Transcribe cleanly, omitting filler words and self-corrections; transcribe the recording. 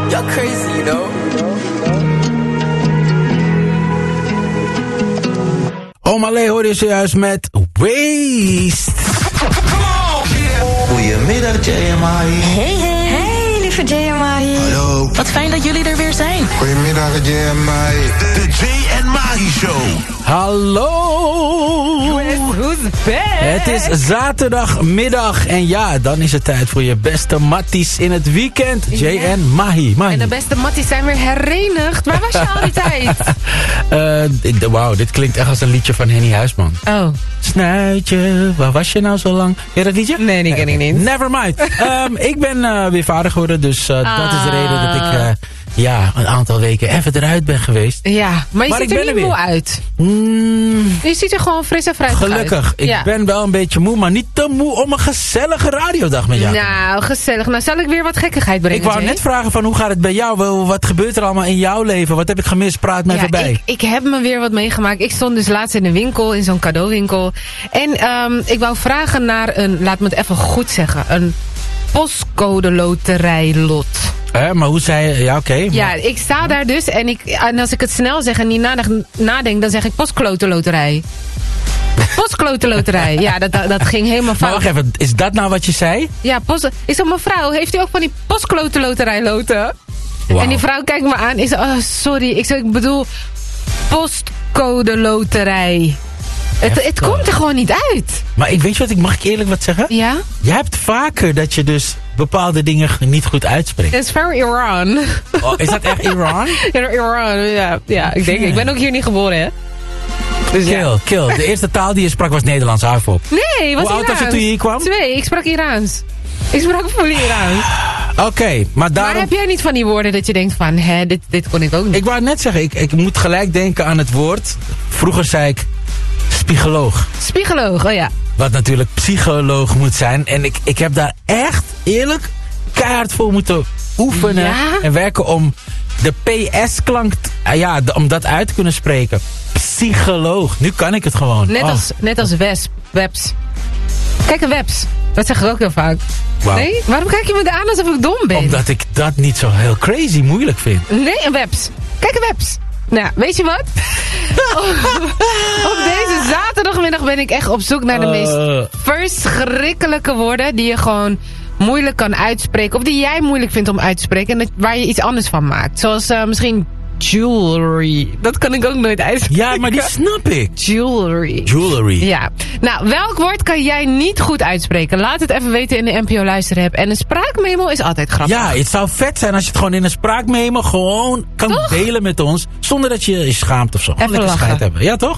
You're crazy, you know. Omalé hoor je zojuist met Waste. Goedemiddag, JMI. Hey, lieve JMI. Hallo. Wat fijn dat jullie er weer zijn. Goedemiddag, JMI. De Jay en Mahi Show. Hallo. Who's back? Het is zaterdagmiddag en ja, dan is het tijd voor je beste matties in het weekend. Jay en Mahi. En de beste matties zijn weer herenigd. Waar was je al die tijd? Wauw, dit klinkt echt als een liedje van Henny Huisman. Oh. Snuitje, waar was je nou zo lang? Ken je dat liedje? Nee, die ken ik niet. Never mind. Ik ben weer vader geworden, dus dat is de reden dat ik een aantal weken even eruit ben geweest. Ja, maar je ziet er niet moe uit. Je ziet er gewoon fris en fruitig uit. Gelukkig. Ik ben wel een beetje moe, maar niet te moe om een gezellige radiodag met jou. Nou, gezellig. Nou, zal ik weer wat gekkigheid brengen, Ik wou net vragen van hoe gaat het bij jou? Wat gebeurt er allemaal in jouw leven? Wat heb ik gemist? Praat mij voorbij. Ik heb me weer wat meegemaakt. Ik stond dus laatst in een winkel, in zo'n cadeauwinkel. En ik wou vragen naar laat me het even goed zeggen, een postcode loterijlot. Maar hoe zei je? Ja, oké. Ja, ik sta daar dus en als ik het snel zeg en niet nadenk, dan zeg ik postklote loterij. Postklote loterij. Ja, dat ging helemaal fout. Maar wacht even, is dat nou wat je zei? Ja, ik zeg, mevrouw, heeft u ook van die postklote loterij loten? Wow. En die vrouw kijkt me aan. Ik zeg, oh, sorry. Ik bedoel postcode loterij. Het komt er gewoon niet uit. Maar weet je wat, mag ik eerlijk wat zeggen? Ja? Je hebt vaker dat je dus bepaalde dingen niet goed uitspreekt. It's very Iran. Oh, is dat echt Iran? Iran, ja. Ik denk, ik ben ook hier niet geboren, hè. Dus kill. De eerste taal die je sprak was Nederlands, hou op. Nee, was Iraans. Hoe oud was je toen je hier kwam? 2, ik sprak Iraans. Ik sprak fully Iraans. Oké, maar daarom... Maar heb jij niet van die woorden dat je denkt van, dit kon ik ook niet? Ik wou net zeggen, ik moet gelijk denken aan het woord. Vroeger zei ik spiegoloog. Spiegoloog, oh ja. Wat natuurlijk psycholoog moet zijn. En ik heb daar echt eerlijk keihard voor moeten oefenen en werken om de PS-klank, om dat uit te kunnen spreken. Psycholoog. Nu kan ik het gewoon. Net als webs. Kijk, een webs. Dat zeg ik ook heel vaak. Wow. Nee? Waarom kijk je me aan alsof ik dom ben? Omdat ik dat niet zo heel crazy moeilijk vind. Nee, een webs. Kijk, een webs. Nou, weet je wat? Op deze zaterdagmiddag ben ik echt op zoek naar de meest verschrikkelijke woorden die je gewoon moeilijk kan uitspreken. Of die jij moeilijk vindt om uit te spreken. En waar je iets anders van maakt. Zoals misschien jewelry. Dat kan ik ook nooit uitspreken. Ja, maar die snap ik. Jewelry. Ja. Nou, welk woord kan jij niet goed uitspreken? Laat het even weten in de NPO Luisterapp. En een spraakmemo is altijd grappig. Ja, het zou vet zijn als je het gewoon in een spraakmemo gewoon kan delen met ons. Zonder dat je je schaamt of zo. Even lachen. Hebben. Ja, toch?